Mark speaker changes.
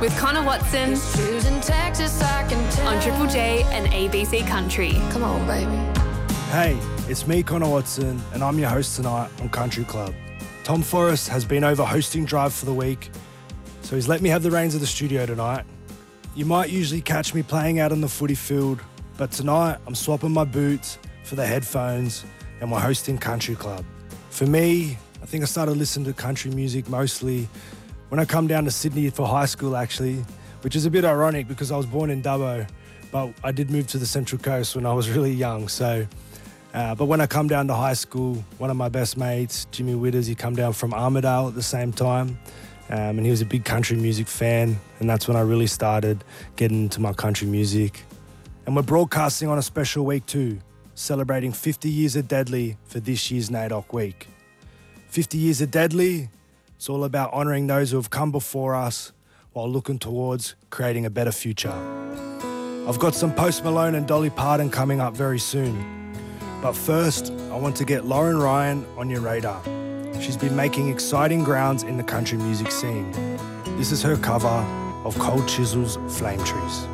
Speaker 1: with Connor Watson on Triple J and ABC Country.
Speaker 2: Come on, baby.
Speaker 3: Hey, it's me, Connor Watson, and I'm your host tonight on Country Club. Tom Forrest has been over hosting Drive for the week, so he's let me have the reins of the studio tonight. You might usually catch me playing out on the footy field, but tonight I'm swapping my boots for the headphones and we're hosting Country Club. For me, I think I started listening to country music mostly when I come down to Sydney for high school actually, which is a bit ironic because I was born in Dubbo, but I did move to the Central Coast when I was really young. But when I come down to high school, one of my best mates, Jimmy Witters, he come down from Armidale at the same time. And he was a big country music fan, and that's when I really started getting into my country music. And we're broadcasting on a special week too, celebrating 50 years of Deadly for this year's NAIDOC week. 50 years of Deadly, it's all about honouring those who have come before us while looking towards creating a better future. I've got some Post Malone and Dolly Parton coming up very soon. But first, I want to get Lauren Ryan on your radar. She's been making exciting grounds in the country music scene. This is her cover of Cold Chisel's Flame Trees.